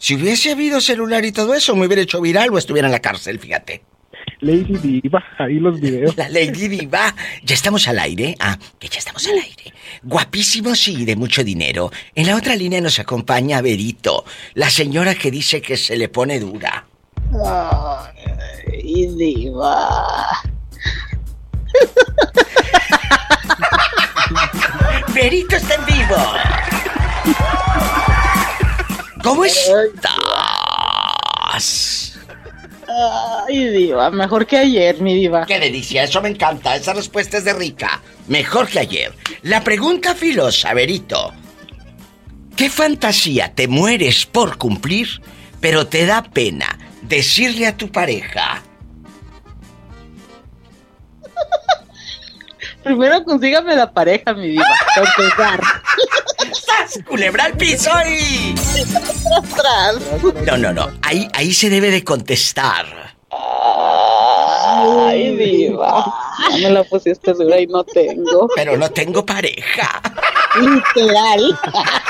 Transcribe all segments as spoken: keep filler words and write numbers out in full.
Si hubiese habido celular y todo eso, me hubiera hecho viral o estuviera en la cárcel, fíjate. Lady Diva, ahí los videos. La Lady Diva. ¿Ya estamos al aire? Ah, que ya estamos al aire. Guapísimos y de mucho dinero. En la otra línea nos acompaña Verito, la señora que dice que se le pone dura. Ay, Diva. Verito está en vivo. ¿Cómo estás? Ay, Diva, mejor que ayer, mi Diva. ¡Qué delicia! Eso me encanta. Esa respuesta es de rica. Mejor que ayer. La pregunta filosa, Verito. ¿Qué fantasía te mueres por cumplir, pero te da pena decirle a tu pareja? Primero consígame la pareja, mi Diva. Para empezar. ¡Sas! ¡Culebra al piso y... No, no, no. Ahí, ahí se debe de contestar. Ay, Diva. Ya me la pusiste dura y no tengo. Pero no tengo pareja. Literal.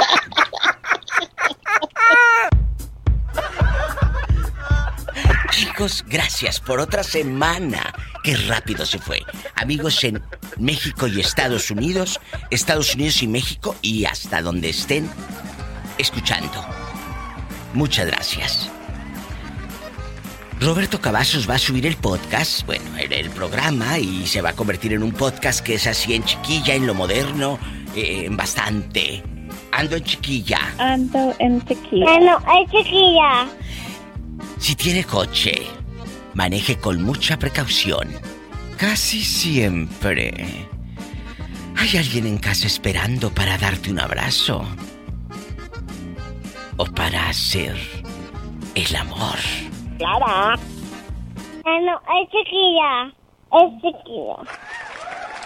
Chicos, gracias por otra semana. Qué rápido se fue. Amigos en México y Estados Unidos, Estados Unidos y México y hasta donde estén escuchando. Muchas gracias. Roberto Cavazos va a subir el podcast, bueno, el, el programa, y se va a convertir en un podcast que es así en chiquilla, en lo moderno, eh, en bastante. Ando en chiquilla. Ando en chiquilla. Ando en chiquilla. Si tiene coche, maneje con mucha precaución. Casi siempre hay alguien en casa esperando para darte un abrazo o para hacer el amor. Claro. Ando en chiquilla. Es chiquilla.